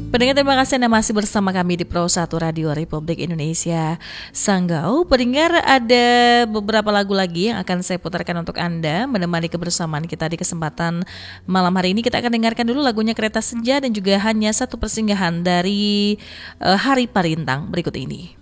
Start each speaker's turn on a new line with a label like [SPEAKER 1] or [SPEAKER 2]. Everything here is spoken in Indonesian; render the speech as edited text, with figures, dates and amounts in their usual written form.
[SPEAKER 1] Pendengar, terima kasih Anda masih bersama kami di Pro 1 Radio Republik Indonesia Sanggau. Pendengar, ada beberapa lagu lagi yang akan saya putarkan untuk Anda menemani kebersamaan kita di kesempatan malam hari ini. Kita akan dengarkan dulu lagunya Kereta Senja dan juga Hanya Satu Persinggahan dari Hari Parintang berikut ini.